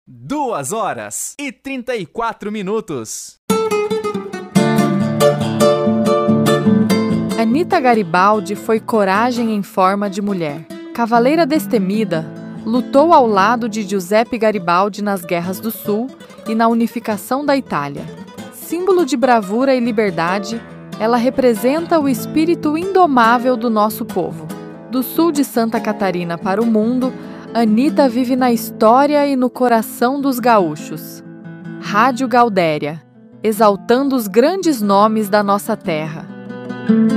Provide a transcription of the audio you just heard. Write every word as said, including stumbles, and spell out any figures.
Duas horas e trinta e quatro minutos. Anita Garibaldi foi coragem em forma de mulher. Cavaleira destemida, lutou ao lado de Giuseppe Garibaldi nas Guerras do Sul e na unificação da Itália. Símbolo de bravura e liberdade, ela representa o espírito indomável do nosso povo. Do sul de Santa Catarina para o mundo, Anita vive na história e no coração dos gaúchos. Rádio Gaudéria, exaltando os grandes nomes da nossa terra.